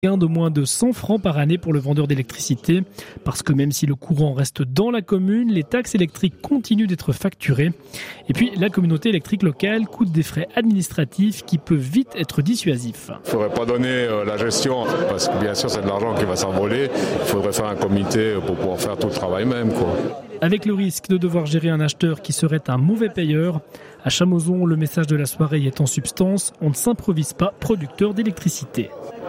gain de moins de 100 francs par année pour le vendeur d'électricité. Parce que même si le courant reste dans la commune, les taxes électriques continuent d'être facturées. Et puis, la communauté électrique locale coûte des frais administratifs qui peuvent vite être dissuasifs. Il ne faudrait pas donner la gestion, parce que bien sûr c'est de l'argent qui va s'envoler. Il faudrait faire un comité pour pouvoir faire tout le travail même, quoi. Avec le risque de devoir gérer un acheteur qui serait un mauvais payeur. À Chamozon, le message de la soirée est en substance, on ne s'improvise pas producteur d'électricité.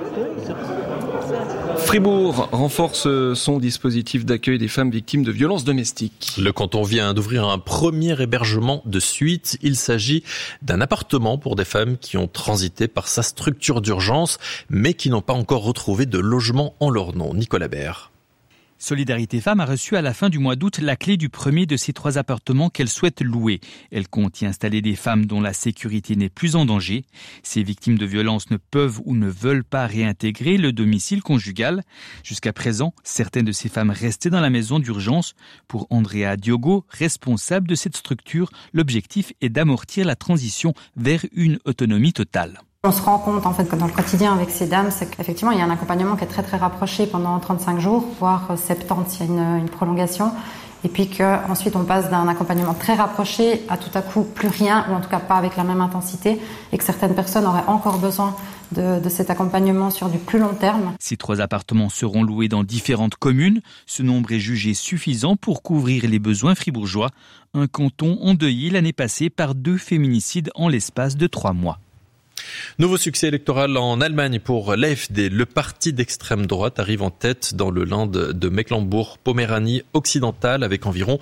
Fribourg renforce son dispositif d'accueil des femmes victimes de violences domestiques. Le canton vient d'ouvrir un premier hébergement de suite. Il s'agit d'un appartement pour des femmes qui ont transité par sa structure d'urgence, mais qui n'ont pas encore retrouvé de logement en leur nom. Nicolas Baird. Solidarité Femmes a reçu à la fin du mois d'août la clé du premier de ces 3 appartements qu'elle souhaite louer. Elle compte y installer des femmes dont la sécurité n'est plus en danger. Ces victimes de violences ne peuvent ou ne veulent pas réintégrer le domicile conjugal. Jusqu'à présent, certaines de ces femmes restaient dans la maison d'urgence. Pour Andrea Diogo, responsable de cette structure, l'objectif est d'amortir la transition vers une autonomie totale. On se rend compte en fait que dans le quotidien avec ces dames, c'est qu'effectivement il y a un accompagnement qui est très très rapproché pendant 35 jours, voire 70 s'il y a une prolongation, et puis qu'ensuite on passe d'un accompagnement très rapproché à tout à coup plus rien, ou en tout cas pas avec la même intensité, et que certaines personnes auraient encore besoin de cet accompagnement sur du plus long terme. Ces 3 appartements seront loués dans différentes communes. Ce nombre est jugé suffisant pour couvrir les besoins fribourgeois. Un canton endeuillé l'année passée par 2 féminicides en l'espace de 3 mois. Nouveau succès électoral en Allemagne pour l'AfD. Le parti d'extrême droite arrive en tête dans le Land de Mecklembourg-Poméranie occidentale avec environ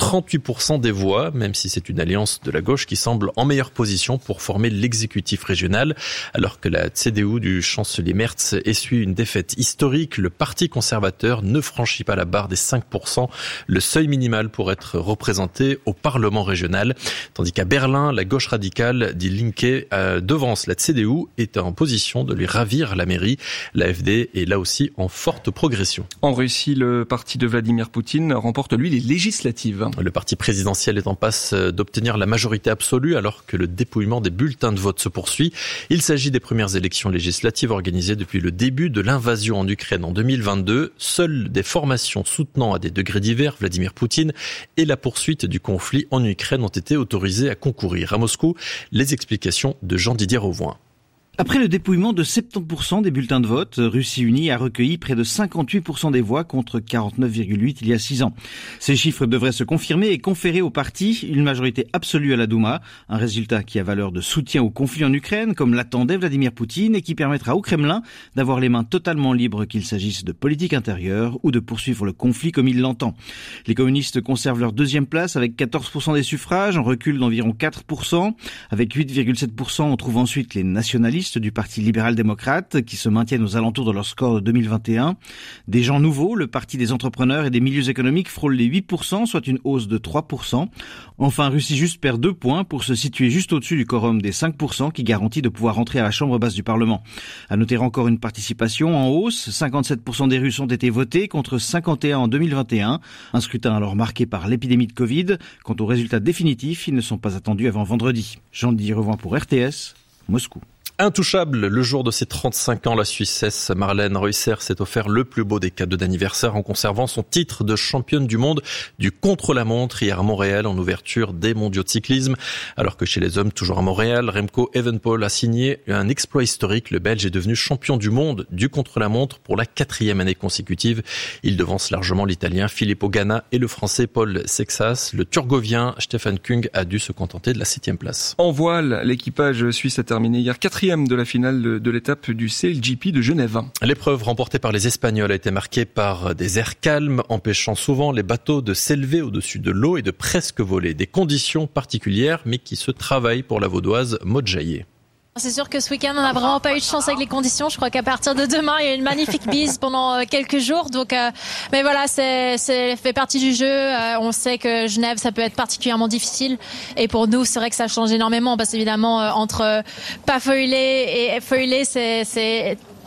38% des voix, même si c'est une alliance de la gauche qui semble en meilleure position pour former l'exécutif régional. Alors que la CDU du chancelier Merz essuie une défaite historique, le parti conservateur ne franchit pas la barre des 5%, le seuil minimal pour être représenté au Parlement régional. Tandis qu'à Berlin, la gauche radicale Die Linke devance la CDU est en position de lui ravir la mairie. L'AfD est là aussi en forte progression. En Russie, le parti de Vladimir Poutine remporte lui les législatives. Le parti présidentiel est en passe d'obtenir la majorité absolue alors que le dépouillement des bulletins de vote se poursuit. Il s'agit des premières élections législatives organisées depuis le début de l'invasion en Ukraine en 2022. Seules des formations soutenant à des degrés divers Vladimir Poutine et la poursuite du conflit en Ukraine ont été autorisées à concourir. À Moscou, les explications de Jean-Didier Rauvoin. Après le dépouillement de 70% des bulletins de vote, Russie Unie a recueilli près de 58% des voix contre 49,8% il y a 6 ans. Ces chiffres devraient se confirmer et conférer au parti une majorité absolue à la Douma, un résultat qui a valeur de soutien au conflit en Ukraine, comme l'attendait Vladimir Poutine, et qui permettra au Kremlin d'avoir les mains totalement libres qu'il s'agisse de politique intérieure ou de poursuivre le conflit comme il l'entend. Les communistes conservent leur deuxième place avec 14% des suffrages, en recul d'environ 4%. Avec 8,7%, on trouve ensuite les nationalistes du Parti libéral-démocrate qui se maintiennent aux alentours de leur score de 2021. Des gens nouveaux, le Parti des entrepreneurs et des milieux économiques frôle les 8%, soit une hausse de 3%. Enfin, Russie Juste perd 2 points pour se situer juste au-dessus du quorum des 5% qui garantit de pouvoir entrer à la chambre basse du Parlement. À noter encore une participation en hausse. 57% des Russes ont été votés contre 51 en 2021. Un scrutin alors marqué par l'épidémie de Covid. Quant aux résultats définitifs, ils ne sont pas attendus avant vendredi. Jean-Didier Rauvoin pour RTS, Moscou. Intouchable, le jour de ses 35 ans, la Suissesse Marlène Reusser s'est offert le plus beau des cadeaux d'anniversaire en conservant son titre de championne du monde du contre-la-montre hier à Montréal en ouverture des mondiaux de cyclisme. Alors que chez les hommes, toujours à Montréal, Remco Evenepoel a signé un exploit historique. Le Belge est devenu champion du monde du contre-la-montre pour la 4e année consécutive. Il devance largement l'Italien Filippo Ganna et le Français Paul Sexas. Le Turgovien Stefan Kung a dû se contenter de la 7e place. En voile, l'équipage suisse a terminé hier 4e de la finale de l'étape du CLGP de Genève. L'épreuve remportée par les Espagnols a été marquée par des airs calmes, empêchant souvent les bateaux de s'élever au-dessus de l'eau et de presque voler. Des conditions particulières, mais qui se travaillent pour la vaudoise Maud Jaillet. C'est sûr que ce week-end, on n'a vraiment pas eu de chance avec les conditions. Je crois qu'à partir de demain, il y a une magnifique bise pendant quelques jours. Donc, mais voilà, c'est fait partie du jeu. On sait que Genève, ça peut être particulièrement difficile. Et pour nous, c'est vrai que ça change énormément parce qu'évidemment, entre pas foiler et foiler, c'est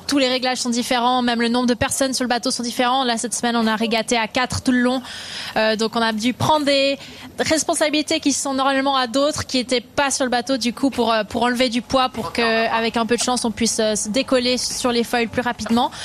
tous les réglages sont différents, même le nombre de personnes sur le bateau sont différents. Là, cette semaine, on a régaté à 4 tout le long. Donc, on a dû prendre des responsabilités qui sont normalement à d'autres qui étaient pas sur le bateau, du coup, pour enlever du poids, pour que, avec un peu de chance, on puisse se décoller sur les foils plus rapidement.